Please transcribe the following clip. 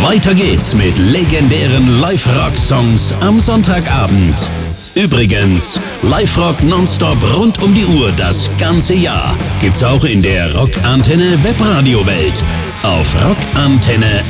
Weiter geht's mit legendären Live-Rock-Songs am Sonntagabend. Übrigens, Live-Rock nonstop rund um die Uhr das ganze Jahr. Gibt's auch in der Rockantenne Webradio-Welt. Auf Rockantenne